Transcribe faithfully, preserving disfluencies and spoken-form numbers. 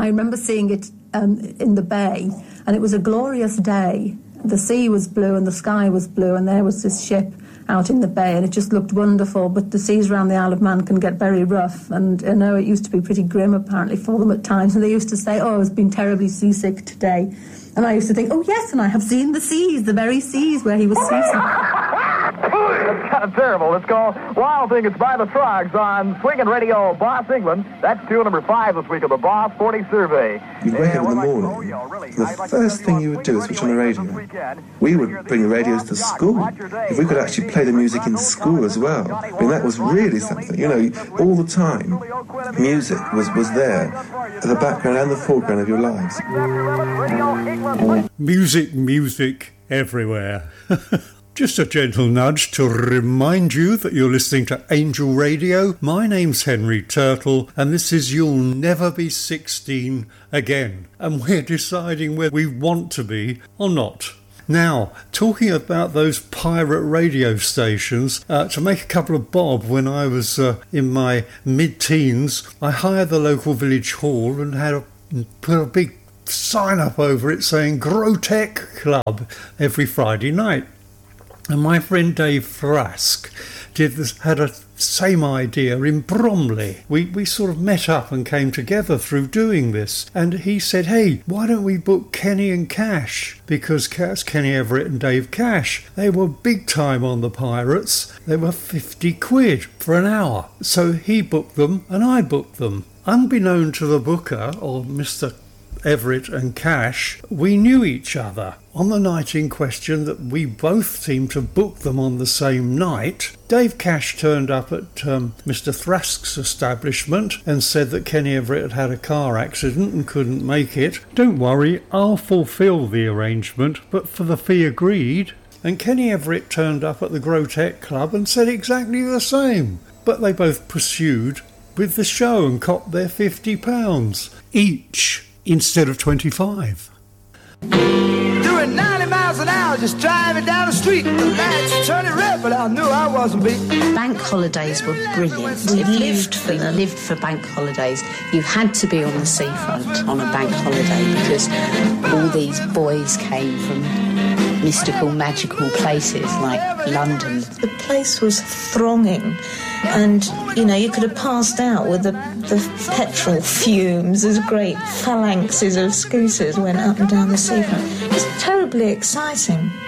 remember seeing it um, in the bay, and it was a glorious day. The sea was blue and the sky was blue, and there was this ship out in the bay, and it just looked wonderful. But the seas around the Isle of Man can get very rough, and I know it used to be pretty grim apparently for them at times, and they used to say, oh, I've been terribly seasick today. And I used to think, oh yes, and I have seen the seas, the very seas where he was seasick. It's kind of terrible. It's called Wild Thing. It's by the Frogs on Swingin' Radio, Boss England. That's tune number five this week of the Boss forty Survey. You'd wake up in the morning. The first thing you would do is switch on the radio. We would bring the radios to school. If we could actually play the music in school as well, I mean, that was really something. You know, all the time, music was, was there at the background and the foreground of your lives. Music, music everywhere. Just a gentle nudge to remind you that you're listening to Angel Radio. My name's Henry Turtle, and this is You'll Never Be sixteen Again. And we're deciding whether we want to be or not. Now, talking about those pirate radio stations, uh, to make a couple of bob, when I was uh, in my mid-teens, I hired the local village hall and had a, put a big sign up over it saying Grotech Club every Friday night. And my friend Dave Thrask did this, had a same idea in Bromley. We we sort of met up and came together through doing this. And he said, hey, why don't we book Kenny and Cash? Because that's Kenny Everett and Dave Cash. They were big time on the Pirates. They were fifty quid for an hour. So he booked them and I booked them. Unbeknown to the booker, or Mister Everett and Cash, we knew each other. On the night in question that we both seemed to book them on the same night, Dave Cash turned up at um, Mister Thrask's establishment and said that Kenny Everett had had a car accident and couldn't make it. Don't worry, I'll fulfil the arrangement, but for the fee agreed. And Kenny Everett turned up at the Grotech Club and said exactly the same. But they both pursued with the show and copped their fifty pounds each, instead of twenty-five. Doing ninety miles an hour, just driving down the street. The lights turning red, but I knew I wasn't beat. Bank holidays were brilliant. We lived for them. We lived for bank holidays. You had to be on the seafront on a bank holiday because all these boys came from mystical, magical places like London. The place was thronging, and, you know, you could have passed out with the, the petrol fumes as great phalanxes of scooters went up and down the seafront. It was terribly exciting.